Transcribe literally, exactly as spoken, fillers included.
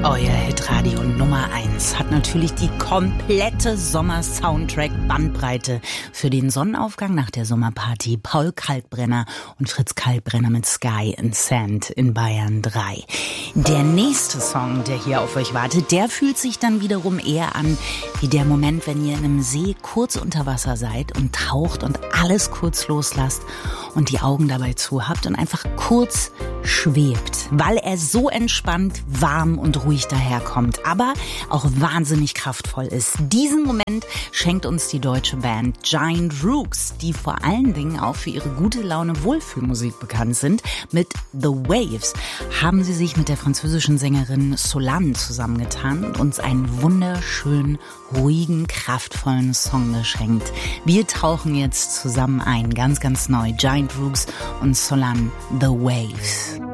Euer Hitradio Nummer eins hat natürlich die komplette Sommer-Soundtrack-Bandbreite für den Sonnenaufgang nach der Sommerparty. Paul Kalkbrenner und Fritz Kalkbrenner mit Sky and Sand in Bayern drei. Der nächste Song, der hier auf euch wartet, der fühlt sich dann wiederum eher an wie der Moment, wenn ihr in einem See kurz unter Wasser seid und taucht und alles kurz loslasst und die Augen dabei zu habt und einfach kurz schwebt, weil er so entspannt, warm und ruhig daherkommt, aber auch wahnsinnig kraftvoll ist. Diesen Moment schenkt uns die deutsche Band Giant Rooks, die vor allen Dingen auch für ihre gute Laune Wohlfühlmusik bekannt sind. Mit The Waves haben sie sich mit der französischen Sängerin Solanne zusammengetan und uns einen wunderschönen, ruhigen, kraftvollen Song geschenkt. Wir tauchen jetzt zusammen ein, ganz, ganz neu. Giant Rooks und Solanne, The Waves.